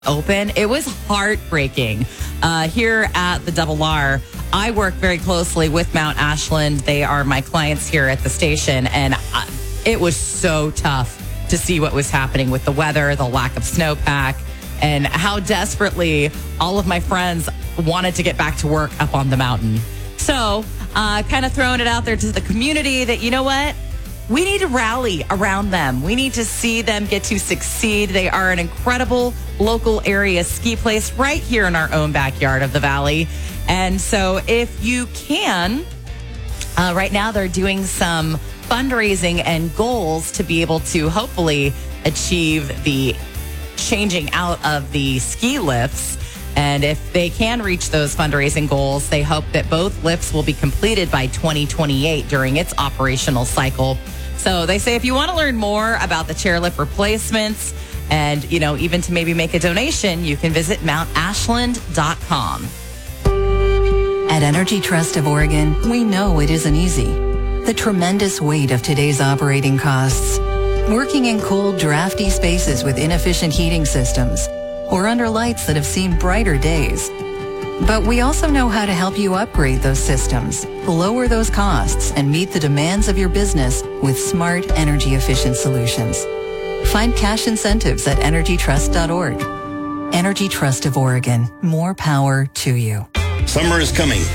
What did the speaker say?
open. It was heartbreaking. Here at the Double R, I work very closely with Mount Ashland. They are my clients here at the station, and it was so tough to see what was happening with the weather, the lack of snowpack, and how desperately all of my friends wanted to get back to work up on the mountain. So, kind of throwing it out there to the community that, you know what? We need to rally around them. We need to see them get to succeed. They are an incredible local area ski place right here in our own backyard of the valley. And so if you can, right now they're doing some fundraising and goals to be able to hopefully achieve the changing out of the ski lifts. And if they can reach those fundraising goals, they hope that both lifts will be completed by 2028 during its operational cycle. So they say if you want to learn more about the chairlift replacements and, even to maybe make a donation, you can visit mountashland.com. At Energy Trust of Oregon, we know it isn't easy. The tremendous weight of today's operating costs, working in cold, drafty spaces with inefficient heating systems, or under lights that have seen brighter days. But we also know how to help you upgrade those systems, lower those costs, and meet the demands of your business with smart, energy-efficient solutions. Find cash incentives at energytrust.org. Energy Trust of Oregon. More power to you. Summer is coming.